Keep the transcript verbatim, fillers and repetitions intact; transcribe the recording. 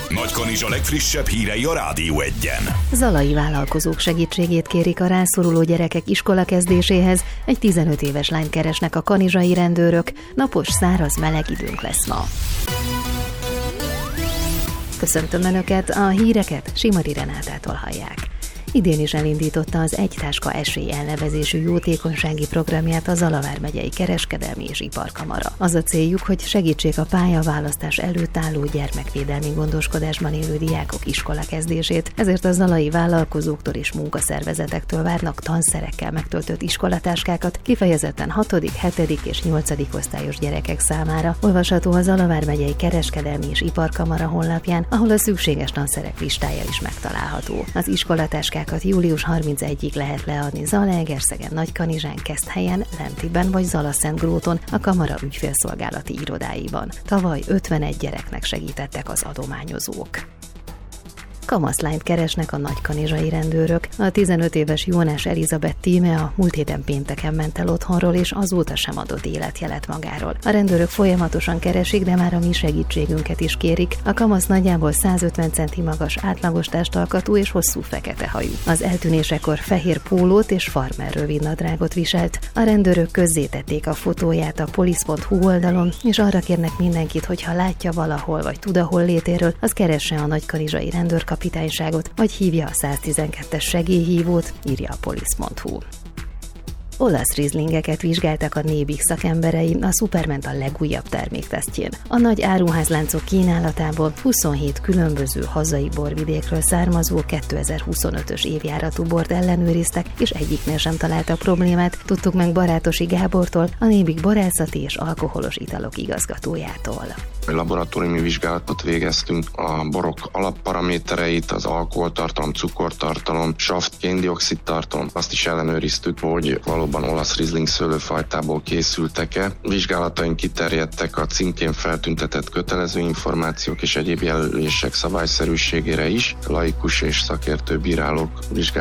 Nagykanizsa legfrissebb hírei a Rádió Egyen. Zalai vállalkozók segítségét kérik a rászoruló gyerekek iskola kezdéséhez. Egy tizenöt éves lányt keresnek a kanizsai rendőrök. Napos, száraz, meleg időnk lesz ma. Köszöntöm Önöket, a híreket Simari Renátától hallják. Idén is elindította az Egy Táska Esély elnevezésű jótékonysági programját a Zala vármegyei Kereskedelmi és Iparkamara. Az a céljuk, hogy segítsék a pályaválasztás előtt álló gyermekvédelmi gondoskodásban élő diákok iskola kezdését, ezért a zalai vállalkozóktól és munkaszervezetektől várnak tanszerekkel megtöltött iskolatáskákat, kifejezetten hatodik, hetedik és nyolcadik osztályos gyerekek számára. Olvasható a Zala vármegyei Kereskedelmi és Iparkamara honlapján, ahol a szükséges tanszerek listája is megtalálható. Az iskolatáskák július harmincegyedikéig lehet leadni Zalaegerszegen, Nagykanizsán, Keszthelyen, Lentiben vagy Zalaszentgróton a kamara ügyfélszolgálati irodáiban. Tavaly ötvenegy gyereknek segítettek az adományozók. Kamaszlányt keresnek a nagykanizsai rendőrök. A tizenöt éves Jónás Elizabeth tíme a múlt héten pénteken ment el otthonról, és azóta sem adott életjelet magáról. A rendőrök folyamatosan keresik, de már a mi segítségünket is kérik. A kamasz nagyjából százötven centi magas, átlagos testalkatú és hosszú fekete hajú. Az eltűnésekor fehér pólót és farmer rövidnadrágot viselt. A rendőrök közzétették a fotóját a polisz pont hu oldalon, és arra kérnek mindenkit, hogy ha látja valahol vagy tud a hollétéről, az keresse a nagykanizsai rendőrkapitányságot, vagy hívja a száztizenkettes segélyhívót, írja a polisz pont hu. Olasz rizlingeket vizsgáltak a Nébik szakemberei a Superment a legújabb terméktesztjén. A nagy áruházláncok kínálatából huszonhét különböző hazai borvidékről származó kétezer-huszonötös évjáratú bort ellenőriztek, és egyiknél sem találtak problémát, tudtuk meg Barátosi Gábortól, a Nébik borászati és alkoholos italok igazgatójától. Laboratóriumi vizsgálatot végeztünk, a borok alapparamétereit, az alkoholtartalom, cukortartalom, saft, kén-dioxid tartalom, azt is ellenőriztük, hogy valóban olasz rizling szőlőfajtából készültek-e. Vizsgálataink kiterjedtek a címkén feltüntetett kötelező információk és egyéb jelölések szabályszerűségére is. Laikus és szakértő bírálók vizsgálják